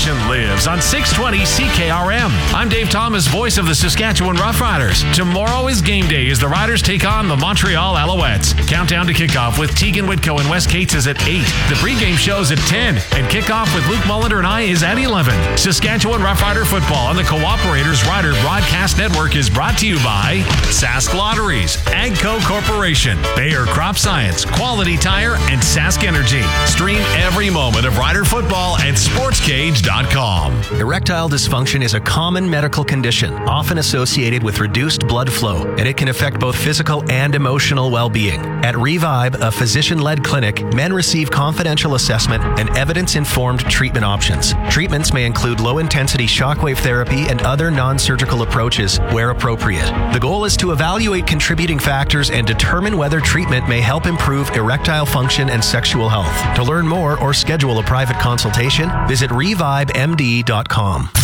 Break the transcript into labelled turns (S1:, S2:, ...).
S1: Nation lives on 620 CKRM. I'm Dave Thomas, voice of the Saskatchewan Roughriders. Tomorrow is game day as the Riders take on the Montreal Alouettes. Countdown to kickoff with Tegan Whitco and Wes Cates is at 8. The pregame show's at 10. And kickoff with Luke Mullender and I is at 11. Saskatchewan Roughrider football on the Cooperators Rider Broadcast Network is brought to you by Sask Lotteries, Agco Corporation, Bayer Crop Science, Quality Tire, and Sask Energy. Stream every moment of Rider football at sportscage.com.
S2: Erectile dysfunction is a common medical condition, often associated with reduced blood flow, and it can affect both physical and emotional well-being. At Revive, a physician-led clinic, men receive confidential assessment and evidence-informed treatment options. Treatments may include low-intensity shockwave therapy and other non-surgical approaches where appropriate. The goal is to evaluate contributing factors and determine whether treatment may help improve erectile function and sexual health. To learn more or schedule a private consultation, visit revivemd.com.